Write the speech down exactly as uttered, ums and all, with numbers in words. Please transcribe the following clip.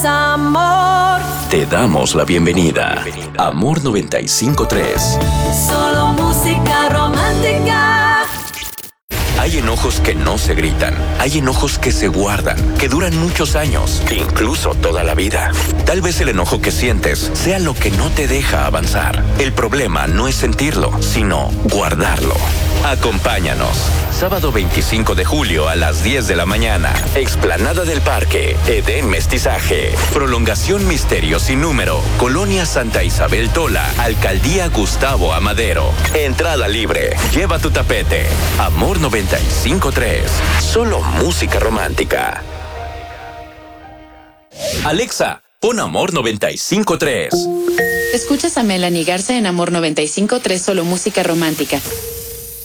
es amor. Te damos la bienvenida. Amor noventa y cinco punto tres. Solo música romántica. Hay enojos que no se gritan. Hay enojos que se guardan, que duran muchos años, incluso toda la vida. Tal vez el enojo que sientes sea lo que no te deja avanzar. El problema no es sentirlo, sino guardarlo. Acompáñanos. Sábado veinticinco de julio a las diez de la mañana. Explanada del Parque. Edén Mestizaje. Prolongación Misterio sin número. Colonia Santa Isabel Tola. Alcaldía Gustavo Amadero. Entrada libre. Lleva tu tapete. Amor noventa y cinco punto tres. Solo música romántica. Alexa, pon Amor noventa y cinco punto tres. Escuchas a Melanie Garza en Amor noventa y cinco punto tres, solo música romántica.